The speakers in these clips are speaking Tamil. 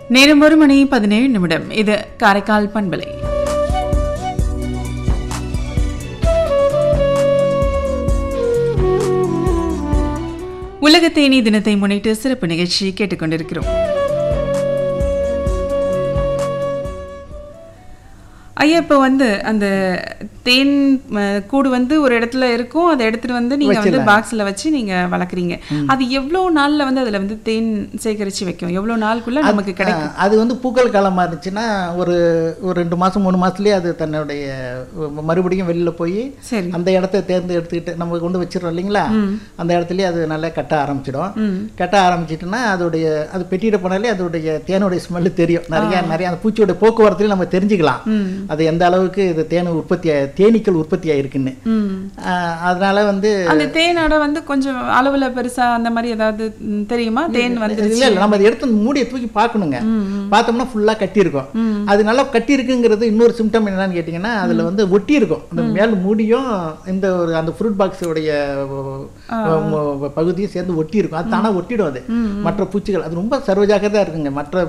நேரம் 1:17. இது காரைக்கால் பண்பலை. உலக தேனீ தினத்தை முன்னிட்டு சிறப்பு நிகழ்ச்சி கேட்டுக்கொண்டிருக்கிறோம். ஐயா, இப்போ அந்த தேன் கூடு ஒரு இடத்துல இருக்கும், அதை எடுத்துட்டு நீங்க பாக்ஸ்ல வச்சு நீங்க வளர்க்குறீங்க. அது எவ்வளவு நாள்ல அதுல தேன் சேகரிச்சு வைக்கும்? எவ்வளவு நாளுக்குள்ள நமக்கு கிடைக்கும்? அது பூக்கள் காலமா இருந்துச்சுன்னா ஒரு 2 மாசம் 3 மாசத்துலயே அது தன்னுடைய மறுபடியும் வெளியில போய் அந்த இடத்த தேர்ந்தெடுத்துக்கிட்டு நம்ம கொண்டு வச்சிடறோம் இல்லைங்களா, அந்த இடத்துலயே அது நல்லா கட்ட ஆரம்பிச்சிடும். கட்ட ஆரம்பிச்சிட்டுன்னா அது பெட்டியிட போனாலே அதோடைய தேனுடைய ஸ்மெல்லு தெரியும். நிறைய அந்த பூச்சியோட போக்குவரத்துலையும் நம்ம தெரிஞ்சுக்கலாம் அது எந்த அளவுக்கு இது தேனீக்கள் உற்பத்தி ஆயிருக்குன்னு. அதனால அந்த தேனோட கொஞ்சம் அளவுல பெருசா அந்த மாதிரி ஏதாவது தெரியுமா? தேன் இல்ல, நம்ம அதை எடுத்து மூடியை தூக்கி பார்க்கணுங்க. பார்த்தோம்னா ஃபுல்லா கட்டி இருக்கும். அது நல்லா கட்டி இருக்குங்கிறது இன்னொரு சிம்டம் என்னன்னு கேட்டீங்கன்னா, அதுல ஒட்டி இருக்கும். அந்த மேல் மூடியும் இந்த அந்த ஃப்ரூட் பாக்ஸ் உடைய பகுதியும் சேர்ந்து ஒட்டி இருக்கும். அது தானா ஒட்டிடும். அது மற்ற பூச்சிகள் அது ரொம்ப சர்வஜாக்கிரதா இருக்குங்க. மற்ற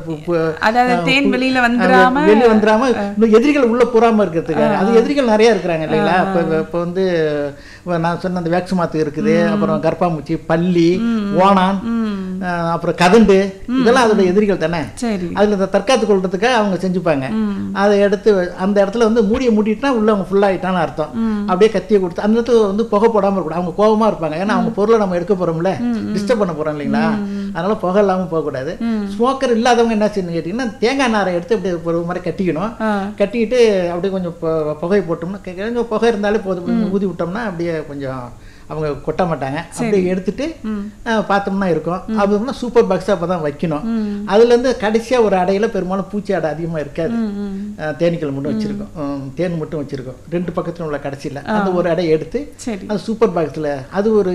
தேன் வெளியில வந்துடாம எதிரிகள் உள்ள போறாம இருக்கிறதுக்காக. அது எதிரிகள் நிறைய இருக்கிறாங்க இல்லைங்களா. இப்போ நான் சொன்ன அந்த வேக்சுமாத்து இருக்குது, அப்புறம் கர்ப்பாம்பூச்சி, பல்லி, ஓணான், அப்புறம் கதண்டு, இதெல்லாம் அதோட எதிரிகள் தானே. அதுல இந்த தற்காத்து கொள்றதுக்காக அவங்க செஞ்சுப்பாங்க. அதை எடுத்து அந்த இடத்துல மூடியை மூடிட்டுனா உள்ள அவங்க ஃபுல்லா ஆயிட்டான்னு அர்த்தம். அப்படியே கத்தியை கொடுத்து அந்த இடத்துல புகை போடாம இருக்கக்கூடாது. அவங்க கோபமா இருப்பாங்க. ஏன்னா அவங்க பொருளை நம்ம எடுக்க போறோம்ல, டிஸ்டர்ப் பண்ண போறோம் இல்லைங்களா. அதனால புகை இல்லாம போகக்கூடாது. ஸ்மோக்கர் இல்லாதவங்க என்ன செய்யணும் கேட்டீங்கன்னா, தேங்காய் நாரை எடுத்து அப்படியே ஒரு மாதிரி கட்டிக்கணும். கட்டிக்கிட்டு அப்படியே கொஞ்சம் புகை போட்டோம்னா, கொஞ்சம் புகை இருந்தாலே போதும், ஊதி விட்டோம்னா அப்படியே கொஞ்சம் அவங்க கொட்ட மாட்டாங்க. அப்படியே எடுத்துட்டு பார்த்தோம்னா இருக்கும். அப்படின்னா சூப்பர் பாக்ஸா அப்பதான் வைக்கணும். அதுல இருந்து கடைசியா ஒரு அடையில பெரும்பாலும் பூச்சி அடை அதிகமா இருக்காது. தேனீக்கள் மட்டும் வச்சிருக்கோம், தேன் மட்டும் வச்சிருக்கோம். 2 பக்கத்துல உள்ள கடைசியில அந்த ஒரு அடையை எடுத்து அது சூப்பர் பாக்ஸ்ல அது ஒரு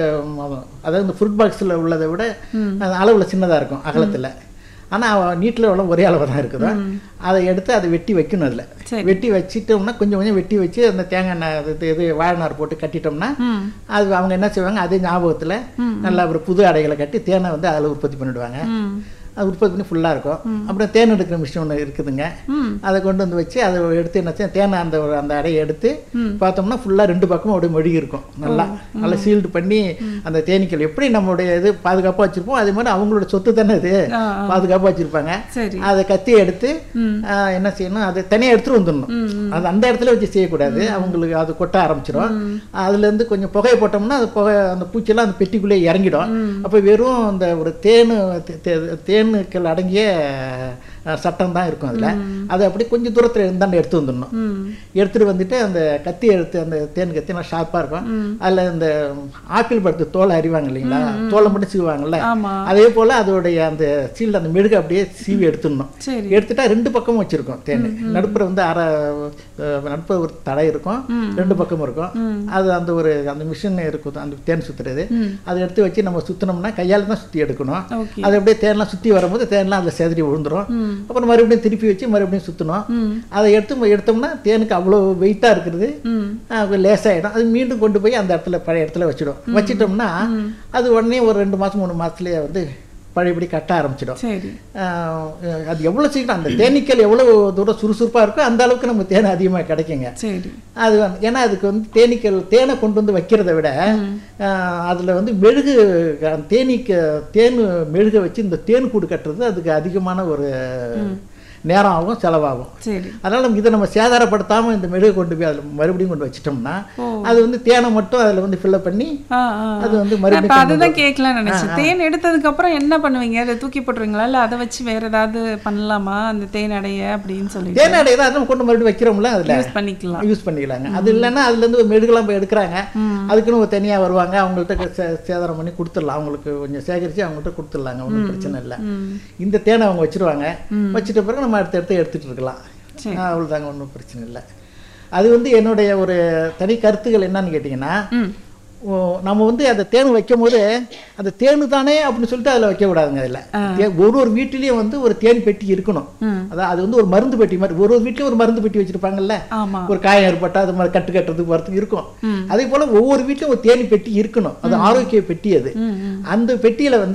அதாவது இந்த ஃப்ரூட் பாக்ஸ்ல உள்ளதை விட அளவுல சின்னதா இருக்கும் அகலத்துல. ஆனால் நீட்டில் உள்ள ஒரே அளவு தான் இருக்குதோ. அதை எடுத்து அதை வெட்டி வைக்கணும். அதில் வெட்டி வச்சிட்டோம்னா கொஞ்சம் கொஞ்சம் வெட்டி வச்சு அந்த தேங்காய் வாழைநார் போட்டு கட்டிட்டோம்னா அது அவங்க என்ன செய்வாங்க, அதே ஞாபகத்தில் நல்லா ஒரு புது அடைகளை கட்டி தேனை அதில் உற்பத்தி பண்ணிவிடுவாங்க. அது உற்பத்தி பண்ணி ஃபுல்லாக இருக்கும். அப்புறம் தேன் எடுக்கிற மிஷின் ஒன்று இருக்குதுங்க. அதை கொண்டு வச்சு அதை எடுத்து என்ன செய்ய, தேனை அந்த அடையை எடுத்து பார்த்தோம்னா ஃபுல்லாக 2 பக்கமும் அப்படியே மொழிகி இருக்கும். நல்லா சீல்டு பண்ணி அந்த தேனீக்கள் எப்படி நம்மளுடைய இது பாதுகாப்பாக வச்சுருப்போம், அதே மாதிரி அவங்களோட சொத்து தானே அது பாதுகாப்பாக வச்சுருப்பாங்க. அதை கத்தியை எடுத்து என்ன செய்யணும், அதை தனியாக எடுத்துகிட்டு வந்துடணும். அது அந்த இடத்துல வச்சு செய்யக்கூடாது. அவங்களுக்கு அது கொட்ட ஆரம்பிச்சிடும். அதுலேருந்து கொஞ்சம் புகையை போட்டோம்னா அது அந்த பூச்சியெல்லாம் அந்த பெட்டிக்குள்ளே இறங்கிடும். அப்போ வெறும் அந்த ஒரு தேனுக்கள் அடங்கிய சட்டம் தான் இருக்கும் அதில். அது அப்படி கொஞ்சம் தூரத்தில் இருந்தாண்டு எடுத்து வந்துடணும். எடுத்துகிட்டு வந்துட்டு அந்த கத்தி எடுத்து அந்த தேன் கத்தி நல்லா ஷார்ப்பாக இருக்கும். அதில் இந்த ஆப்பிள் படுத்து தோலை அறிவாங்க இல்லைங்களா, தோலை மட்டும் சீவாங்கல்ல, அதே போல் அதோடைய அந்த சீல்டு அந்த மெழுகு அப்படியே சீவி எடுத்துடணும். எடுத்துட்டா 2 பக்கமும் வச்சுருக்கோம் தேன். நடுப்புற நடுப்புற ஒரு தடை இருக்கும், 2 பக்கமும் இருக்கும். அது அந்த மிஷின் இருக்கும், அந்த தேன் சுற்றுறது. அதை எடுத்து வச்சு நம்ம சுற்றினோம்னா கையால் தான் சுற்றி எடுக்கணும். அது அப்படியே தேன்லாம் சுற்றி வரும்போது தேன்லாம் அதில் செதறி விழுந்துடும். அப்புறம் மறுபடியும் திருப்பி வச்சு மறுபடியும் சுற்றணும். அதை எடுத்தோம்னா தேனுக்கு அவ்வளோ வெயிட்டாக இருக்கிறது லேசாகிடும். அது மீண்டும் கொண்டு போய் அந்த இடத்துல பழைய இடத்துல வச்சிட்டோம்னா அது உடனே ஒரு 2 மாதம் 3 மாதத்துலேயே பழையபடி கட்ட ஆரம்பிச்சிடும். அது எவ்வளோ சீக்கிரம் அந்த தேனீக்கள் எவ்வளோ தூரம் சுறுசுறுப்பாக இருக்கோ அந்த அளவுக்கு நம்ம தேனை அதிகமாக கிடைக்குங்க. அது ஏன்னா அதுக்கு தேனீக்கள் தேனை கொண்டு வைக்கிறத விட அதில் மெழுகு தேன் மெழுகை வச்சு இந்த தேன் கூடு கட்டுறது அதுக்கு அதிகமான ஒரு நேரம் ஆகும், செலவாகும். அதனால நம்ம சேதாரப்படுத்தாம இந்த மெழுகு கொண்டு போய் அதில் மறுபடியும் கொண்டு வச்சிட்டோம்னா அது தேனை மட்டும் அதில் ஃபில்லப் பண்ணி அது மறுபடியும். அதுதான் கேட்கலாம்னு நினைச்சேன். தேன் எடுத்ததுக்கு அப்புறம் என்ன பண்ணுவீங்க? அதை தூக்கி போட்டுருவீங்களா, இல்லை அதை வச்சு வேற ஏதாவது பண்ணலாமா அந்த தேன் அடைய அப்படின்னு சொல்லி? தேன் அடைய தான் நம்ம கொண்டு மறுபடியும் வைக்கிறோம்ல, அதில் யூஸ் பண்ணிக்கலாங்க. அது இல்லைன்னா அதுலேருந்து மெழுகுலாம் போய் எடுக்கிறாங்க, அதுக்குன்னு தனியாக வருவாங்க, அவங்கள்ட்ட சேதாரம் பண்ணி கொடுத்துடலாம். அவங்களுக்கு கொஞ்சம் சேகரித்து அவங்கள்ட்ட கொடுத்துடலாங்க, ஒன்றும் பிரச்சனை இல்லை. இந்த தேனை அவங்க வச்சிருவாங்க. வச்சுட்ட பிறகு நம்ம எடுத்துட்டு இருக்கலாம். அவ்வளோதாங்க, ஒன்றும் பிரச்சனை இல்லை. அது என்னுடைய ஒரு தனி கருத்துக்கள் என்னன்னு கேட்டிங்கன்னா, நம்ம அந்த தேன் வைக்கும் போது அந்த தேனு தானே அப்படின்னு சொல்லிட்டு அதில் வைக்கக்கூடாதுங்க. அதில் ஒரு வீட்டிலையும் ஒரு தேன் பெட்டி இருக்கணும். அதான் அது ஒரு மருந்து பெட்டி மாதிரி ஒரு வீட்லையும் ஒரு மருந்து பெட்டி வச்சிருப்பாங்கல்ல, ஒரு காயம் ஏற்பட்டா அது மாதிரி கட்டுறதுக்கு வரத்துக்கு இருக்கும். அதே போல ஒவ்வொரு வீட்லையும் ஒரு தேனி பெட்டி இருக்கணும். அது ஆரோக்கிய பெட்டி. அது அந்த பெட்டியில